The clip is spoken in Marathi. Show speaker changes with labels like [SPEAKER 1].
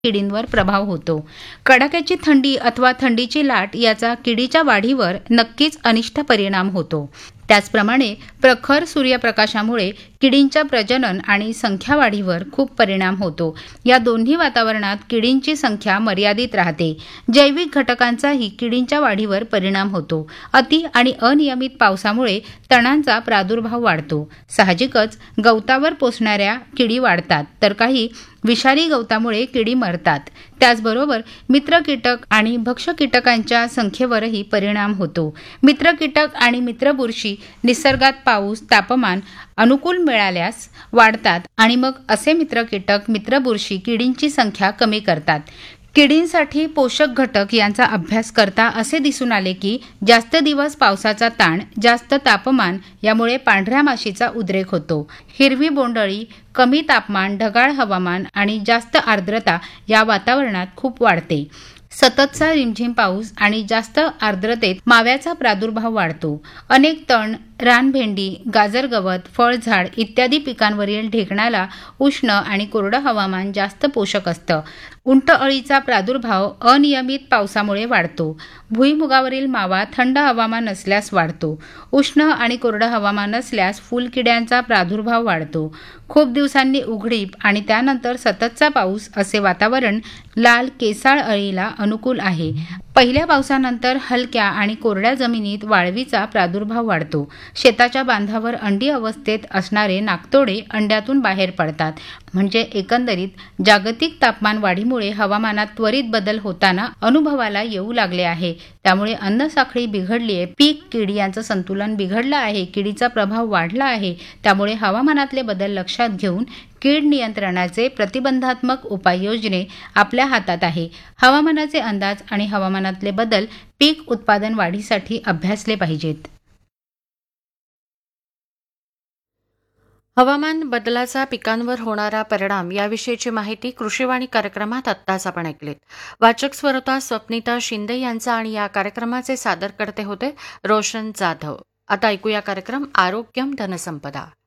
[SPEAKER 1] किडींवर प्रभाव होतो. कडाक्याची थंडी अथवा थंडीची लाट याचा किडीच्या वाढीवर नक्कीच अनिष्ट परिणाम होतो. त्याचप्रमाणे प्रखर सूर्यप्रकाशामुळे किडींच्या प्रजनन आणि संख्या वाढीवर खूप परिणाम होतो. या दोन्ही वातावरणात किडींची संख्या मर्यादित राहते. जैविक घटकांचाही किडींच्या वाढीवर परिणाम होतो. अति आणि अनियमित पावसामुळे तणांचा प्रादुर्भाव वाढतो. साहजिकच गवतावर पोसणाऱ्या किडी वाढतात, तर काही विषारी गवतामुळे किडी मरतात. त्याचबरोबर मित्र कीटक आणि भक्ष्य कीटकांच्या संख्येवरही परिणाम होतो. मित्र कीटक आणि मित्र बुरशी निसर्गात पाऊस, तापमान अनुकूल मिळाल्यास वाढतात आणि मग असे मित्र कीटक, मित्र बुरशी किडींची संख्या कमी करतात. किडींसाठी पोषक घटक यांचा अभ्यास करता असे दिसून आले की जास्त दिवस पावसाचा ताण, जास्त तापमान यामुळे पांढऱ्या माशीचा उद्रेक होतो. हिरवी बोंडअळी कमी तापमान, ढगाळ हवामान आणि जास्त आर्द्रता या वातावरणात खूप वाढते. सततचा रिमझिम पाऊस आणि जास्त आर्द्रतेत माव्याचा प्रादुर्भाव वाढतो. अनेक तण, रानभेंडी, गाजर गवत, फळझाड इत्यादी पिकांवरील ढेकणाला उष्ण आणि कोरडं हवामान जास्त पोषक असतं. उंटअळीचा प्रादुर्भाव अनियमित पावसामुळे वाढतो. भुईमुगावरील मावा थंड हवामान असल्यास वाढतो. उष्ण आणि कोरडं हवामान असल्यास फुलकिड्यांचा प्रादुर्भाव वाढतो. खूप दिवसांनी उघडीप आणि त्यानंतर सततचा पाऊस असे वातावरण लाल केसाळ अळीला अनुकूल आहे. पहिल्या पावसानंतर हलक्या आणि कोरड्या जमिनीत वाळवीचा प्रादुर्भाव वाढतो. शेताच्या बांधावर अंडी अवस्थेत असणारे नाकतोडे अंड्यातून बाहेर पडतात. म्हणजे एकंदरीत जागतिक तापमान वाढीमुळे हवामानात त्वरित बदल होताना अनुभवाला येऊ लागले आहे. त्यामुळे अन्नसाखळी बिघडली आहे, पीक कीड यांचं संतुलन बिघडलं आहे, किडीचा प्रभाव वाढला आहे. त्यामुळे हवामानातले बदल लक्षात घेऊन कीड नियंत्रणाचे प्रतिबंधात्मक उपाययोजने आपल्या हातात आहे. हवामानाचे अंदाज आणि हवामानातले बदल पीक उत्पादन वाढीसाठी अभ्यासले पाहिजेत.
[SPEAKER 2] हवामान बदलाचा पिकांवर होणारा परिणाम याविषयीची माहिती कृषीवाणी कार्यक्रमात आत्ताच आपण ऐकलीत. वाचक स्वरता स्वप्निता शिंदे यांचा आणि या कार्यक्रमाचे सादरकर्ते होते रोशन जाधव. आता ऐकूया कार्यक्रम आरोग्यम धनसंपदा.